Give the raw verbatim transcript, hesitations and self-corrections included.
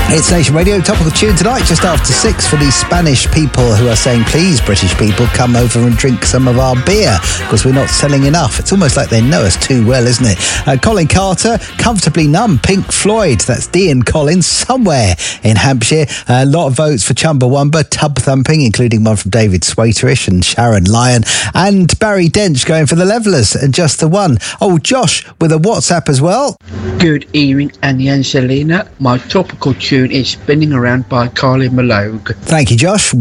It's Nation Radio, topical tune tonight, just after six, for the Spanish people who are saying, please, British people, come over and drink some of our beer, because we're not selling enough. It's almost like they know us too well, isn't it? Uh, Colin Carter, Comfortably Numb, Pink Floyd. That's Dean Collins, somewhere in Hampshire. A lot of votes for Chumbawamba, Tub Thumping, including one from David Swaterish and Sharon Lyon. And Barry Dench going for the Levellers and Just the One. Oh, Josh with a WhatsApp as well. Good evening, Andy and Selena. My topical tune is Spinning Around by Kylie Minogue. Thank you, Josh.